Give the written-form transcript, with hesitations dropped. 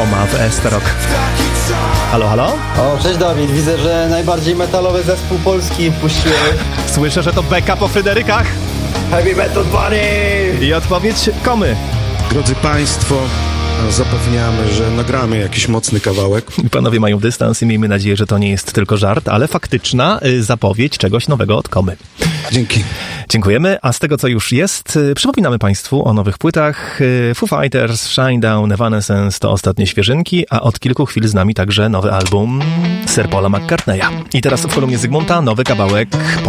Koma w Esterok. Halo, halo? O, cześć Dawid, widzę, że najbardziej metalowy zespół Polski puściłeś. Słyszę, że to beka po Fryderykach. Heavy Metal Bunny! I odpowiedź Komy. Drodzy Państwo, zapewniamy, że nagramy jakiś mocny kawałek. Panowie mają dystans i miejmy nadzieję, że to nie jest tylko żart, ale faktyczna zapowiedź czegoś nowego od Komy. Dzięki. Dziękujemy, a z tego co już jest, przypominamy Państwu o nowych płytach. Foo Fighters, Shinedown, Evanescence to ostatnie świeżynki, a od kilku chwil z nami także nowy album Sir Paula McCartneya. I teraz w kolumnie Zygmunta nowy kawałek